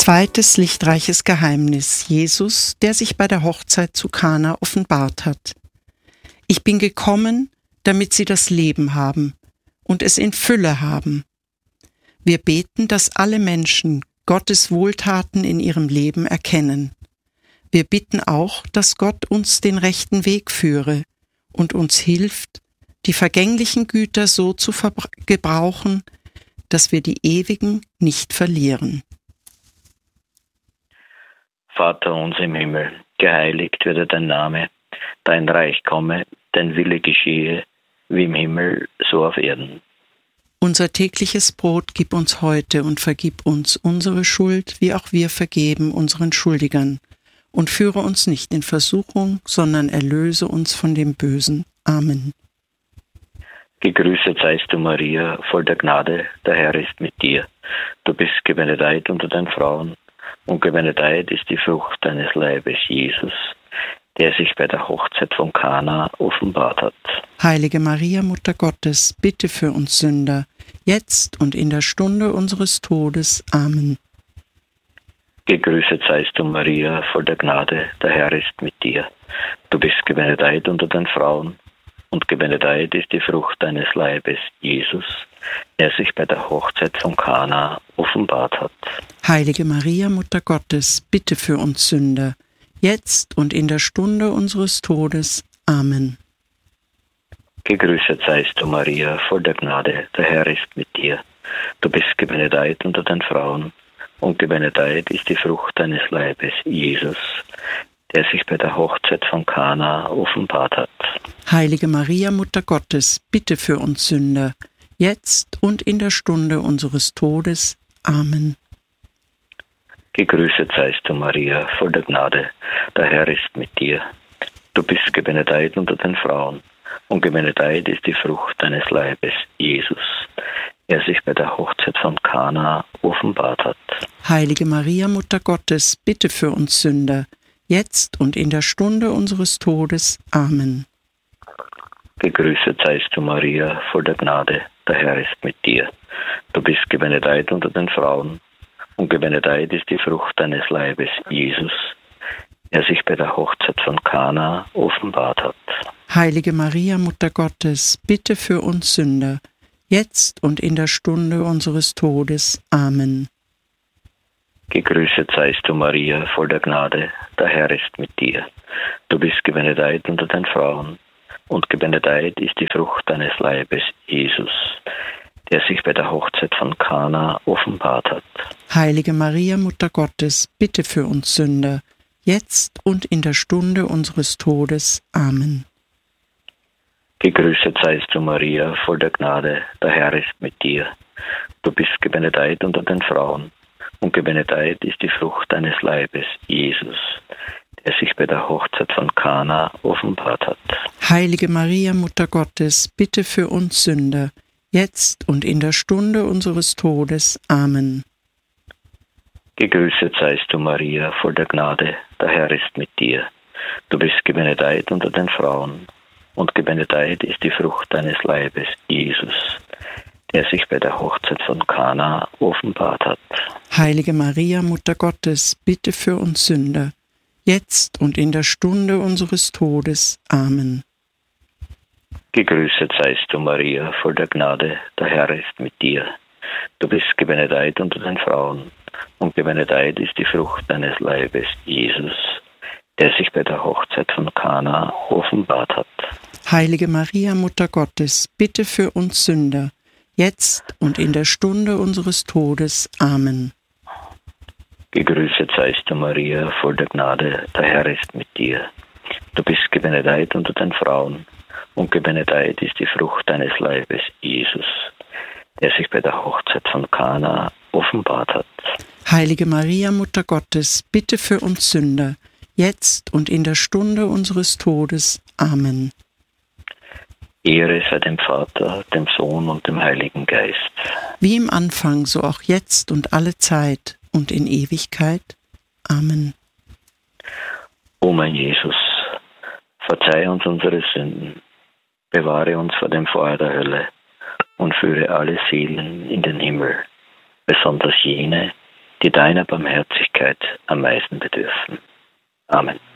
Zweites lichtreiches Geheimnis: Jesus, der sich bei der Hochzeit zu Kana offenbart hat. Ich bin gekommen, damit sie das Leben haben und es in Fülle haben. Wir beten, dass alle Menschen Gottes Wohltaten in ihrem Leben erkennen. Wir bitten auch, dass Gott uns den rechten Weg führe und uns hilft, die vergänglichen Güter so zu gebrauchen, dass wir die ewigen nicht verlieren. Vater unser im Himmel, geheiligt werde dein Name, dein Reich komme, dein Wille geschehe, wie im Himmel, so auf Erden. Unser tägliches Brot gib uns heute und vergib uns unsere Schuld, wie auch wir vergeben unseren Schuldigern. Und führe uns nicht in Versuchung, sondern erlöse uns von dem Bösen. Amen. Gegrüßet seist du, Maria, voll der Gnade, der Herr ist mit dir. Du bist gebenedeit unter den Frauen, und gebenedeit ist die Frucht deines Leibes, Jesus, der sich bei der Hochzeit von Kana offenbart hat. Heilige Maria, Mutter Gottes, bitte für uns Sünder, jetzt und in der Stunde unseres Todes. Amen. Gegrüßet seist du, Maria, voll der Gnade, der Herr ist mit dir. Du bist gebenedeit unter den Frauen, und gebenedeit ist die Frucht deines Leibes, Jesus, der sich bei der Hochzeit von Kana offenbart hat. Heilige Maria, Mutter Gottes, bitte für uns Sünder, jetzt und in der Stunde unseres Todes. Amen. Gegrüßet seist du, Maria, voll der Gnade, der Herr ist mit dir. Du bist gebenedeit unter den Frauen, und gebenedeit ist die Frucht deines Leibes, Jesus, der sich bei der Hochzeit von Kana offenbart hat. Heilige Maria, Mutter Gottes, bitte für uns Sünder, jetzt und in der Stunde unseres Todes. Amen. Gegrüßet seist du, Maria, voll der Gnade, der Herr ist mit dir. Du bist gebenedeit unter den Frauen, und gebenedeit ist die Frucht deines Leibes, Jesus, der sich bei der Hochzeit von Kana offenbart hat. Heilige Maria, Mutter Gottes, bitte für uns Sünder, jetzt und in der Stunde unseres Todes. Amen. Gegrüßet seist du, Maria, voll der Gnade, der Herr ist mit dir. Du bist gebenedeit unter den Frauen, und gebenedeit ist die Frucht deines Leibes, Jesus, der sich bei der Hochzeit von Kana offenbart hat. Heilige Maria, Mutter Gottes, bitte für uns Sünder, jetzt und in der Stunde unseres Todes. Amen. Gegrüßet seist du, Maria, voll der Gnade, der Herr ist mit dir. Du bist gebenedeit unter den Frauen, und gebenedeit ist die Frucht deines Leibes, Jesus, der sich bei der Hochzeit von Kana offenbart hat. Heilige Maria, Mutter Gottes, bitte für uns Sünder, jetzt und in der Stunde unseres Todes. Amen. Gegrüßet seist du, Maria, voll der Gnade, der Herr ist mit dir. Du bist gebenedeit unter den Frauen, und gebenedeit ist die Frucht deines Leibes, Jesus, der sich bei der Hochzeit von Kana offenbart hat. Heilige Maria, Mutter Gottes, bitte für uns Sünder, jetzt und in der Stunde unseres Todes. Amen. Gegrüßet seist du, Maria, voll der Gnade, der Herr ist mit dir. Du bist gebenedeit unter den Frauen, und gebenedeit ist die Frucht deines Leibes, Jesus, der sich bei der Hochzeit von Kana offenbart hat. Heilige Maria, Mutter Gottes, bitte für uns Sünder, jetzt und in der Stunde unseres Todes. Amen. Gegrüßet seist du, Maria, voll der Gnade, der Herr ist mit dir. Du bist gebenedeit unter den Frauen, und gebenedeit ist die Frucht deines Leibes, Jesus, der sich bei der Hochzeit von Kana offenbart hat. Heilige Maria, Mutter Gottes, bitte für uns Sünder, jetzt und in der Stunde unseres Todes. Amen. Gegrüßet seist du, Maria, voll der Gnade, der Herr ist mit dir. Du bist gebenedeit unter den Frauen, und gebenedeit ist die Frucht deines Leibes, Jesus, der sich bei der Hochzeit von Kana offenbart hat. Heilige Maria, Mutter Gottes, bitte für uns Sünder, jetzt und in der Stunde unseres Todes. Amen. Ehre sei dem Vater, dem Sohn und dem Heiligen Geist. Wie im Anfang, so auch jetzt und alle Zeit und in Ewigkeit. Amen. O mein Jesus, verzeih uns unsere Sünden, bewahre uns vor dem Feuer der Hölle und führe alle Seelen in den Himmel, besonders jene, die deiner Barmherzigkeit am meisten bedürfen. Amen.